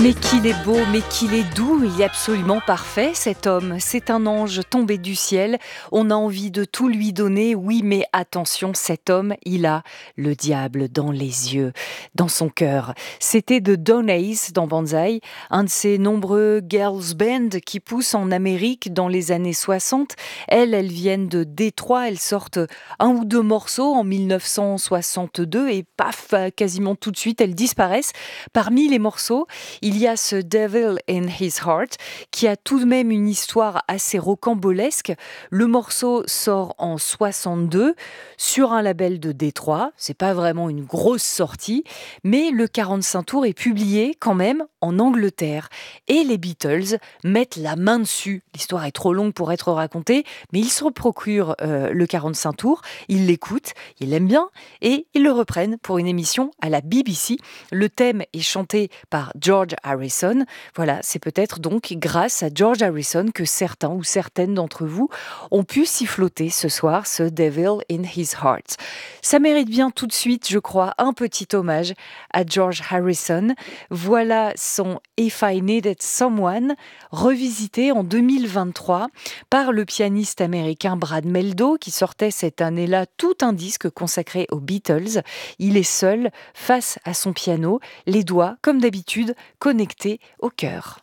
Mais qu'il est beau, mais qu'il est doux, il est absolument parfait cet homme. C'est un ange tombé du ciel. On a envie de tout lui donner. Oui, mais attention, cet homme, il a le diable dans les yeux, dans son cœur. C'était de Don Ace dans Banzai, un de ces nombreux girls band qui poussent en Amérique dans les années 60. Elles viennent de Détroit. Elles sortent un ou deux morceaux en 1962 et paf, quasiment tout de suite, elles disparaissent. Parmi les morceaux, il y a ce Devil in His Heart qui a tout de même une histoire assez rocambolesque. Le morceau sort en 62 sur un label de Détroit. C'est pas vraiment une grosse sortie, mais le 45 tours est publié quand même en Angleterre. Et les Beatles mettent la main dessus. L'histoire est trop longue pour être racontée, mais ils se procurent le 45 tours, ils l'écoutent, ils l'aiment bien et ils le reprennent pour une émission à la BBC. Le thème est chanté par George Harrison. Voilà, c'est peut-être donc grâce à George Harrison que certains ou certaines d'entre vous ont pu s'y flotter ce soir, ce Devil in His Heart. Ça mérite bien tout de suite, je crois, un petit hommage à George Harrison. Voilà son If I Needed Someone, revisité en 2023 par le pianiste américain Brad Meldo, qui sortait cette année-là tout un disque consacré aux Beatles. Il est seul face à son piano, les doigts, comme d'habitude, connectés au cœur.